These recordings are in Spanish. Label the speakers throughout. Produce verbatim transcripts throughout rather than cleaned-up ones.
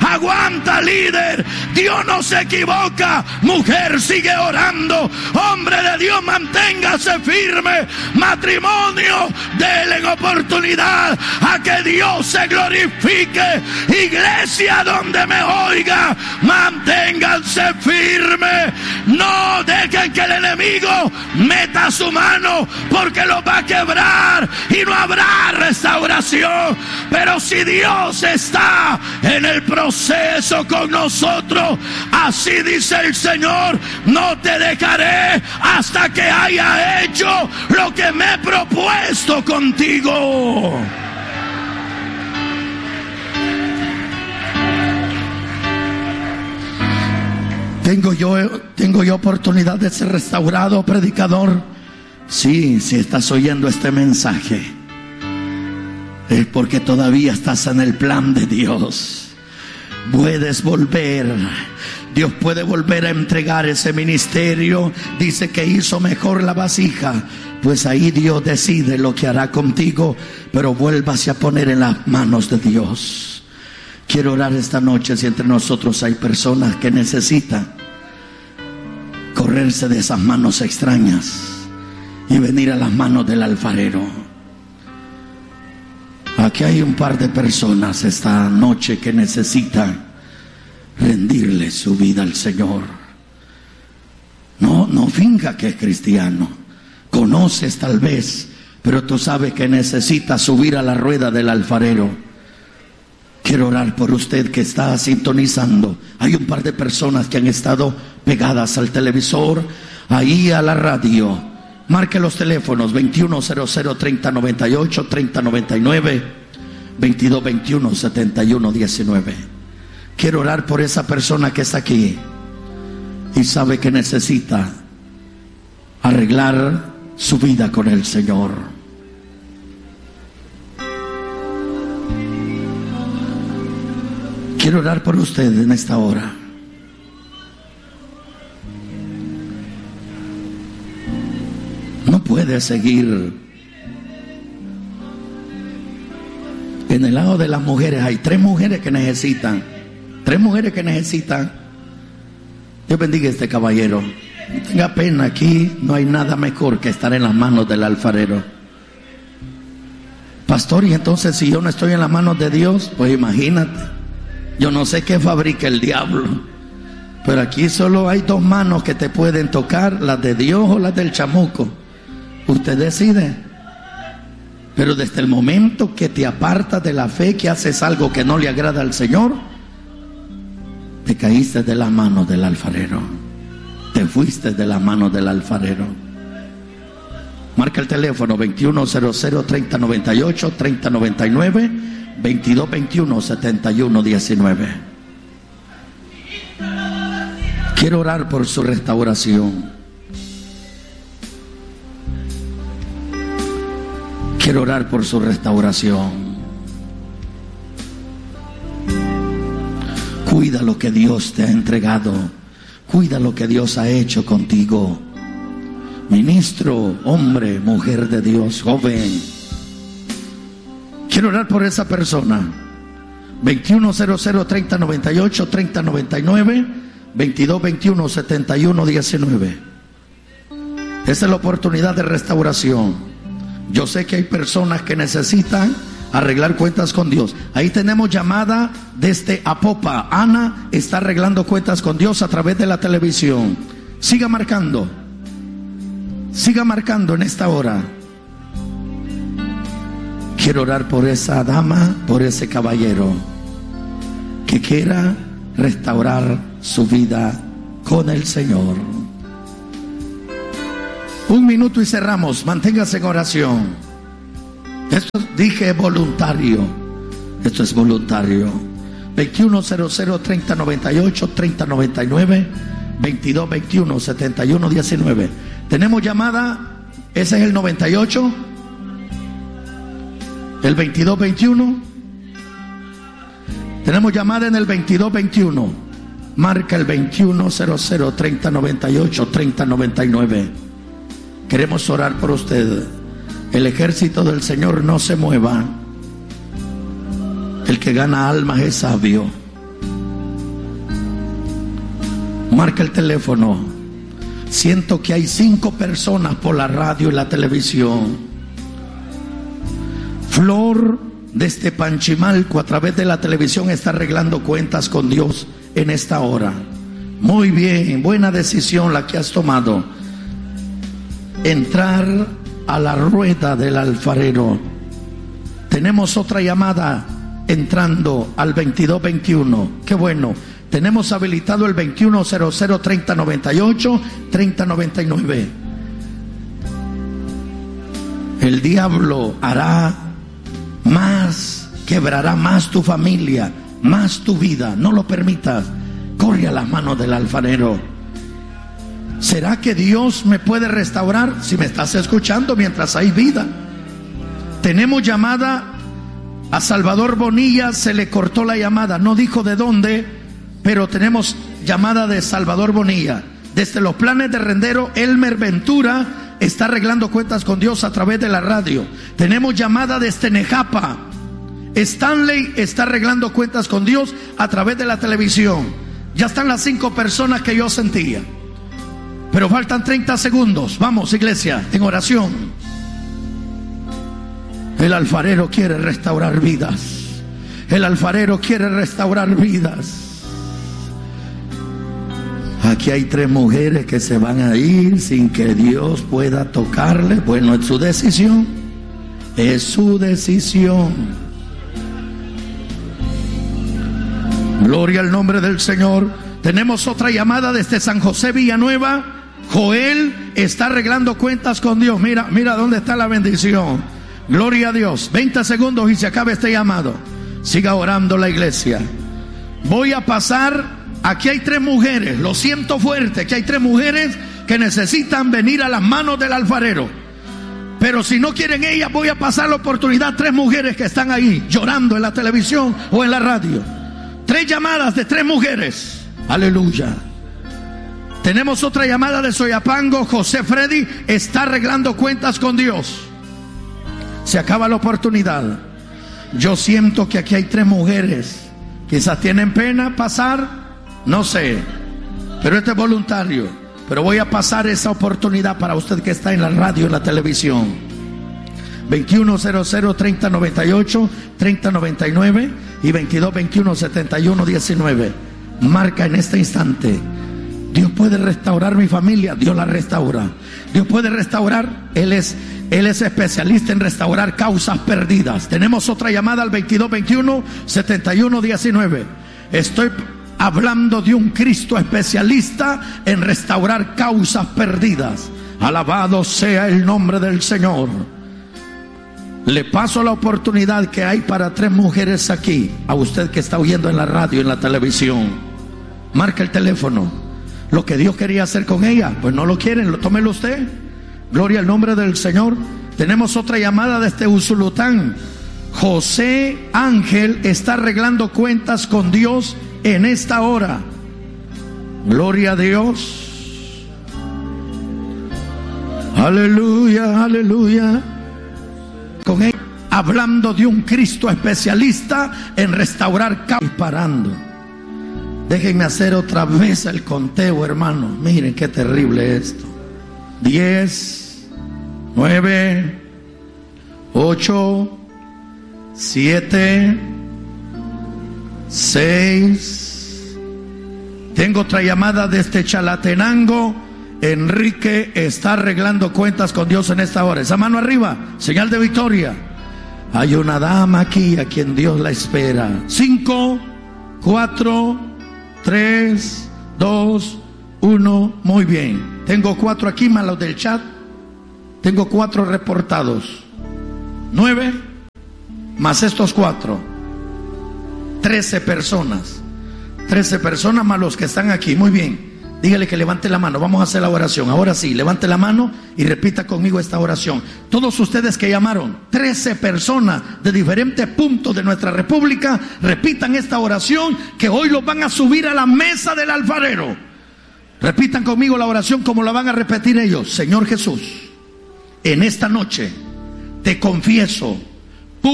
Speaker 1: Aguanta, líder. Dios no se equivoca. Mujer, sigue orando. Hombre de Dios, manténgase firme. Matrimonio, denle oportunidad a que Dios se glorifique. Iglesia, donde me oiga, manténganse firmes. No dejen que el enemigo meta su mano, porque lo va a quebrar y no habrá restauración. Pero si Dios está en el proceso con nosotros, así dice el Señor: no te dejaré hasta que haya hecho lo que me he propuesto contigo. ¿Tengo yo, tengo yo oportunidad de ser restaurado, predicador? Sí, si estás oyendo este mensaje, es porque todavía estás en el plan de Dios. Puedes volver. Dios puede volver a entregar ese ministerio. Dice que hizo mejor la vasija. Pues ahí Dios decide lo que hará contigo. Pero vuélvase a poner en las manos de Dios. Quiero orar esta noche si entre nosotros hay personas que necesitan correrse de esas manos extrañas y venir a las manos del alfarero. Aquí hay un par de personas esta noche que necesitan rendirle su vida al Señor. No, no finja que es cristiano. Conoces tal vez, pero tú sabes que necesitas subir a la rueda del alfarero. Quiero orar por usted que está sintonizando. Hay un par de personas que han estado pegadas al televisor, ahí a la radio. Marque los teléfonos veintiuno cero cero, treinta noventa y ocho, treinta noventa y nueve, veintidós veintiuno, setenta y uno diecinueve. Quiero orar por esa persona que está aquí y sabe que necesita arreglar su vida con el Señor. Quiero orar por usted en esta hora. No puede seguir. En el lado de las mujeres hay tres mujeres que necesitan. Tres mujeres que necesitan. Dios bendiga a este caballero. No tenga pena, aquí no hay nada mejor que estar en las manos del alfarero. Pastor, y entonces si yo no estoy en las manos de Dios, pues imagínate. Yo no sé qué fabrica el diablo, pero aquí solo hay dos manos que te pueden tocar, las de Dios o las del chamuco. Usted decide. Pero desde el momento que te apartas de la fe, que haces algo que no le agrada al Señor, te caíste de las manos del alfarero. Te fuiste de las manos del alfarero. Marca el teléfono veintiuno cero cero, treinta noventa y ocho, treinta noventa y nueve, veintidós veintiuno, setenta y uno diecinueve. Quiero orar por su restauración. Quiero orar por su restauración. Cuida lo que Dios te ha entregado. Cuida lo que Dios ha hecho contigo. Ministro, hombre, mujer de Dios, joven. Quiero orar por esa persona. veintiuno cero cero, treinta noventa y ocho, treinta noventa y nueve, veintidós veintiuno, setenta y uno diecinueve. Esa es la oportunidad de restauración. Yo sé que hay personas que necesitan arreglar cuentas con Dios. Ahí tenemos llamada desde Apopa. Ana está arreglando cuentas con Dios a través de la televisión. Siga marcando. Siga marcando en esta hora. Quiero orar por esa dama, por ese caballero que quiera restaurar su vida con el Señor. Un minuto y cerramos. Manténgase en oración. Esto dije voluntario. Esto es voluntario. veintiuno cero cero, treinta noventa y ocho, treinta noventa y nueve, veintidós veintiuno, setenta y uno diecinueve. Tenemos llamada. Ese es el noventa y ocho. El veintidós veintiuno. Tenemos llamada en el veintidós veintiuno. Marca el veintiuno cero cero, treinta noventa y ocho, treinta noventa y nueve. Queremos orar por usted. El ejército del Señor no se mueva. El que gana almas es sabio. Marca el teléfono. Siento que hay cinco personas por la radio y la televisión. Flor desde Panchimalco a través de la televisión está arreglando cuentas con Dios en esta hora. Muy bien, buena decisión la que has tomado. Entrar a la rueda del alfarero. Tenemos otra llamada entrando al veintidós veintiuno. Qué bueno. Tenemos habilitado el veintiuno cero cero treinta noventa y ocho treinta noventa y nueve. El diablo hará más, quebrará más tu familia, más tu vida. No lo permitas. Corre a las manos del alfarero. ¿Será que Dios me puede restaurar? Si me estás escuchando mientras hay vida. Tenemos llamada a Salvador Bonilla. Se le cortó la llamada, no dijo de dónde, pero tenemos llamada de Salvador Bonilla. Desde los planes de Rendero, Elmer Ventura está arreglando cuentas con Dios a través de la radio. Tenemos llamada desde Nejapa. Stanley está arreglando cuentas con Dios a través de la televisión. Ya están las cinco personas que yo sentía, pero faltan treinta segundos. Vamos, iglesia, en oración. El alfarero quiere restaurar vidas. El alfarero quiere restaurar vidas. Aquí hay tres mujeres que se van a ir sin que Dios pueda tocarles. Bueno, es su decisión. Es su decisión. Gloria al nombre del Señor. Tenemos otra llamada desde San José Villanueva. Joel está arreglando cuentas con Dios. Mira, mira dónde está la bendición. Gloria a Dios. veinte segundos y se acaba este llamado. Siga orando la iglesia. Voy a pasar. Aquí hay tres mujeres. Lo siento fuerte que hay tres mujeres que necesitan venir a las manos del alfarero. Pero si no quieren ellas, voy a pasar la oportunidad. Tres mujeres que están ahí llorando en la televisión o en la radio. Tres llamadas de tres mujeres. Aleluya. Tenemos otra llamada de Soyapango. José Freddy está arreglando cuentas con Dios. Se acaba la oportunidad. Yo siento que aquí hay tres mujeres. Quizás tienen pena pasar, no sé, pero este es voluntario. Pero voy a pasar esa oportunidad para usted que está en la radio y en la televisión. veintiuno cero cero treinta noventa y ocho treinta noventa y nueve y veintidós veintiuno setenta y uno diecinueve. Marca en este instante. Dios puede restaurar mi familia. Dios la restaura. Dios puede restaurar. Él es, Él es especialista en restaurar causas perdidas. Tenemos otra llamada al veintidós veintiuno setenta y uno diecinueve. Estoy hablando de un Cristo especialista en restaurar causas perdidas. Alabado sea el nombre del Señor. Le paso la oportunidad que hay para tres mujeres aquí. A usted que está oyendo en la radio, en la televisión. Marca el teléfono. Lo que Dios quería hacer con ella, pues no lo quieren, lo tómelo usted. Gloria al nombre del Señor. Tenemos otra llamada desde Usulután. José Ángel está arreglando cuentas con Dios en esta hora. Gloria a Dios. Aleluya, aleluya. Con él, hablando de un Cristo especialista en restaurar causas. Disparando. Déjenme hacer otra vez el conteo, hermano. Miren qué terrible esto. Diez, nueve, ocho, siete, seis. Tengo otra llamada desde Chalatenango. Enrique está arreglando cuentas con Dios en esta hora. Esa mano arriba, señal de victoria. Hay una dama aquí a quien Dios la espera. Cinco, cuatro, tres, dos, uno. Muy bien. Tengo cuatro aquí más los del chat. Tengo cuatro reportados. Nueve más estos cuatro. Trece personas. Trece personas más los que están aquí. Muy bien. Dígale que levante la mano. Vamos a hacer la oración. Ahora sí, levante la mano y repita conmigo esta oración. Todos ustedes que llamaron, trece personas de diferentes puntos de nuestra república, repitan esta oración que hoy los van a subir a la mesa del alfarero. Repitan conmigo la oración como la van a repetir ellos. Señor Jesús, en esta noche te confieso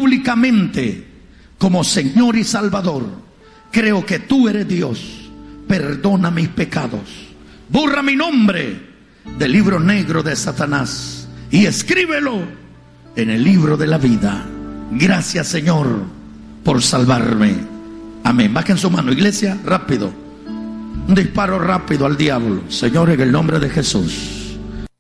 Speaker 1: públicamente como Señor y Salvador. Creo que tú eres Dios. perdona mis pecados, borra mi nombre del libro negro de Satanás y escríbelo en el libro de la vida. Gracias, Señor, por salvarme. Amén. Bajen su mano, iglesia, rápido. Un disparo rápido al diablo. Señor, en el nombre de Jesús.